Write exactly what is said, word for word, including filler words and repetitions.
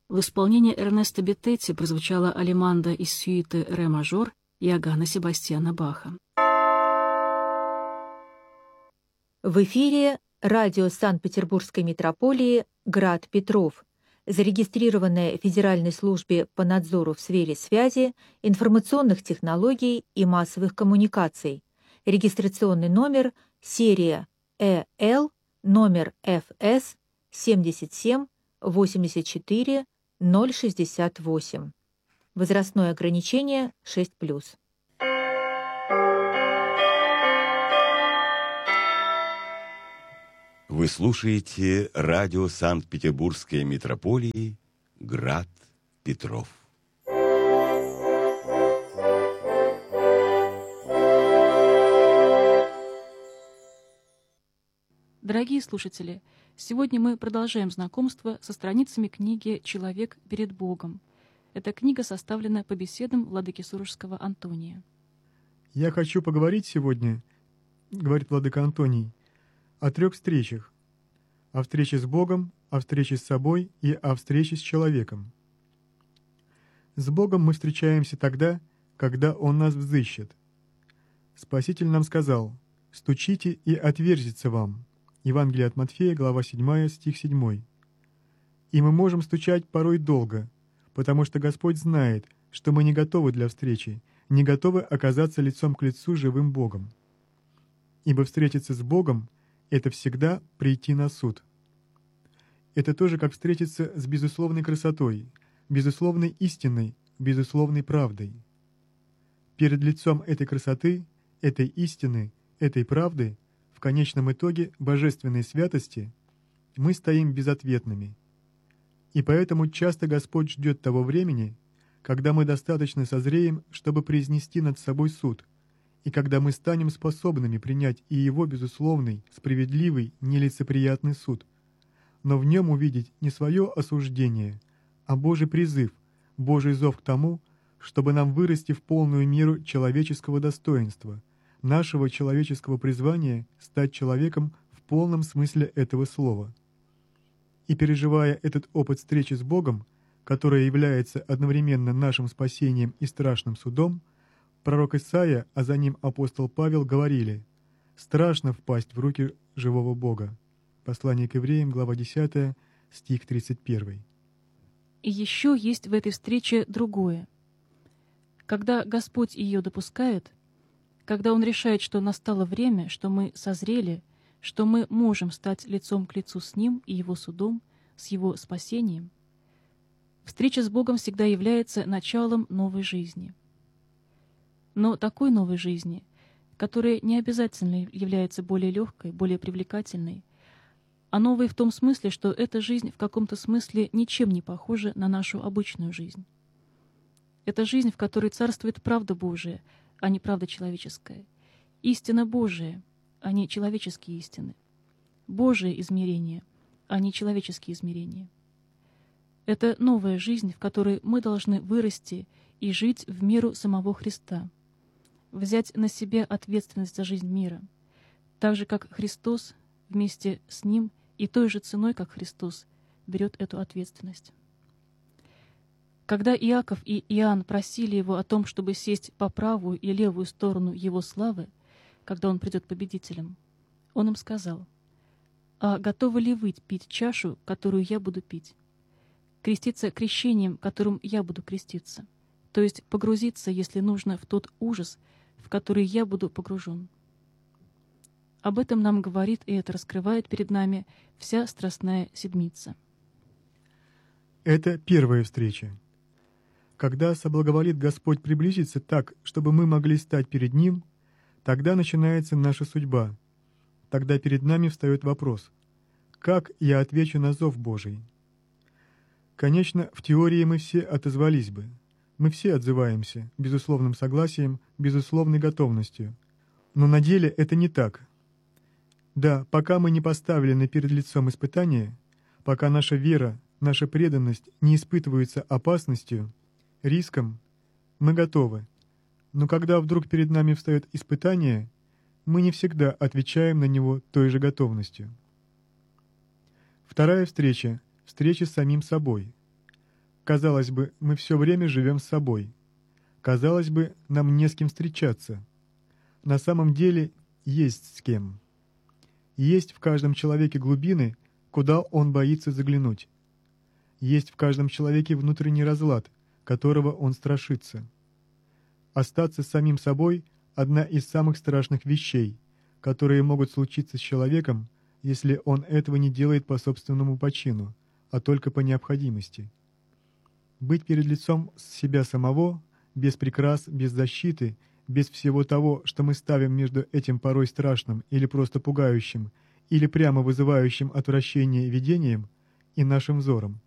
В исполнении Эрнесто Беттетти прозвучала алеманда из сюиты «Ре мажор» Иоганна Себастьяна Баха. В эфире радио Санкт-Петербургской митрополии «Град Петров», зарегистрированное в Федеральной службе по надзору в сфере связи, информационных технологий и массовых коммуникаций. Регистрационный номер серия Э Л, номер Ф С семьдесят семь восемьдесят четыре ноль шестьдесят восемь. Возрастное ограничение шесть плюс. Вы слушаете радио Санкт-Петербургской митрополии «Град Петров». Дорогие слушатели, сегодня мы продолжаем знакомство со страницами книги «Человек перед Богом». Эта книга составлена по беседам владыки Сурожского Антония. «Я хочу поговорить сегодня, — говорит владыка Антоний, — о трех встречах: о встрече с Богом, о встрече с собой и о встрече с человеком. С Богом мы встречаемся тогда, когда Он нас взыщет. Спаситель нам сказал: «Стучите, и отверзится вам». Евангелие от Матфея, глава седьмая, стих седьмой. И мы можем стучать порой долго, потому что Господь знает, что мы не готовы для встречи, не готовы оказаться лицом к лицу живым Богом. Ибо встретиться с Богом — это всегда прийти на суд. Это тоже как встретиться с безусловной красотой, безусловной истиной, безусловной правдой. Перед лицом этой красоты, этой истины, этой правды, в конечном итоге божественной святости, мы стоим безответными. И поэтому часто Господь ждет того времени, когда мы достаточно созреем, чтобы произнести над собой суд, и когда мы станем способными принять и Его безусловный, справедливый, нелицеприятный суд, но в нем увидеть не свое осуждение, а Божий призыв, Божий зов к тому, чтобы нам вырасти в полную меру человеческого достоинства, нашего человеческого призвания стать человеком в полном смысле этого слова. И переживая этот опыт встречи с Богом, которая является одновременно нашим спасением и страшным судом, пророк Исаия, а за ним апостол Павел говорили: «Страшно впасть в руки живого Бога». Послание к евреям, глава десятая, стих тридцать первый. И еще есть в этой встрече другое. Когда Господь ее допускает, когда Он решает, что настало время, что мы созрели, что мы можем стать лицом к лицу с Ним и Его судом, с Его спасением, встреча с Богом всегда является началом новой жизни. Но такой новой жизни, которая не обязательно является более легкой, более привлекательной, а новой в том смысле, что эта жизнь в каком-то смысле ничем не похожа на нашу обычную жизнь. Это жизнь, в которой царствует правда Божия, а не правда человеческая, истина Божия, а не человеческие истины, Божие измерение, а не человеческие измерения. Это новая жизнь, в которой мы должны вырасти и жить в меру самого Христа, взять на себя ответственность за жизнь мира, так же, как Христос вместе с Ним и той же ценой, как Христос, берет эту ответственность. Когда Иаков и Иоанн просили Его о том, чтобы сесть по правую и левую сторону Его славы, когда Он придет победителем, Он им сказал: «А готовы ли вы пить чашу, которую я буду пить? Креститься крещением, которым я буду креститься, то есть погрузиться, если нужно, в тот ужас, в который я буду погружен». Об этом нам говорит и это раскрывает перед нами вся Страстная Седмица. Это первая встреча. Когда соблаговолит Господь приблизиться так, чтобы мы могли стать перед Ним, тогда начинается наша судьба. Тогда перед нами встает вопрос: как я отвечу на зов Божий? Конечно, в теории мы все отозвались бы. Мы все отзываемся безусловным согласием, безусловной готовностью. Но на деле это не так. Да, пока мы не поставлены перед лицом испытания, пока наша вера, наша преданность не испытываются опасностью, риском, мы готовы. Но когда вдруг перед нами встает испытание, мы не всегда отвечаем на него той же готовностью. Вторая встреча — встреча с самим собой. Казалось бы, мы все время живем с собой. Казалось бы, нам не с кем встречаться. На самом деле есть с кем. Есть в каждом человеке глубины, куда он боится заглянуть. Есть в каждом человеке внутренний разлад, которого он страшится. Остаться с самим собой – одна из самых страшных вещей, которые могут случиться с человеком, если он этого не делает по собственному почину, а только по необходимости. Быть перед лицом себя самого, без прикрас, без защиты, без всего того, что мы ставим между этим порой страшным или просто пугающим, или прямо вызывающим отвращение видением и нашим взором.